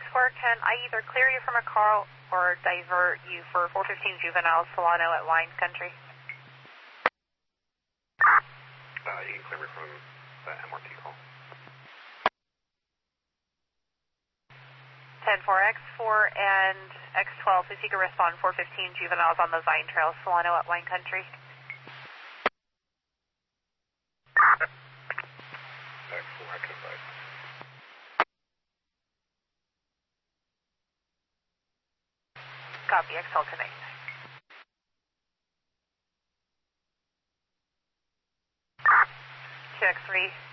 X4, can I either clear you from a car or divert you for 415 Juvenile Solano at Wine Country? You can clear me from the MRT call. 10-4, X4 and X12, if you can respond, 415 Juveniles on the Vine Trail, Solano at Wine Country. X4, I can advise. Copy, X12 connect. 2X3.